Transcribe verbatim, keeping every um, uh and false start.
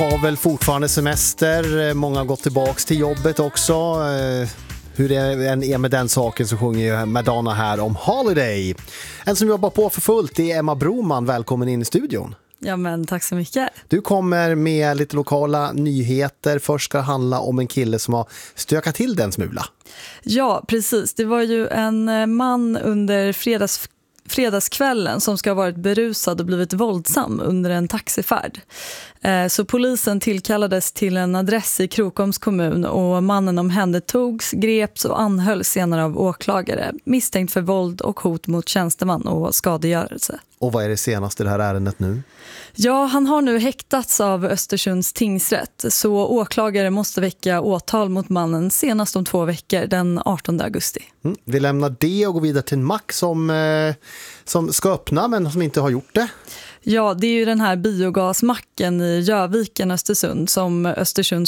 Har väl fortfarande semester, många har gått tillbaks till jobbet också. Hur det än är med den saken så sjunger ju Madonna här om Holiday. En som jobbar på för fullt är Emma Broman, välkommen in i studion. Ja men tack så mycket. Du kommer med lite lokala nyheter. Först ska det handla om en kille som har stökat till den smula. Ja precis, det var ju en man under fredags fredagskvällen som ska ha varit berusad och blivit våldsam under en taxifärd. Så polisen tillkallades till en adress i Krokoms kommun och mannen omhändertogs, greps och anhölls senare av åklagare misstänkt för våld och hot mot tjänsteman och skadegörelse. Och vad är det senaste i det här ärendet nu? Ja, han har nu häktats av Östersunds tingsrätt så åklagare måste väcka åtal mot mannen senast om två veckor den artonde augusti. Mm, vi lämnar det och går vidare till en mack som, eh, som ska öppna men som inte har gjort det. Ja, det är ju den här biogasmacken i Göviken, Östersund som Östersunds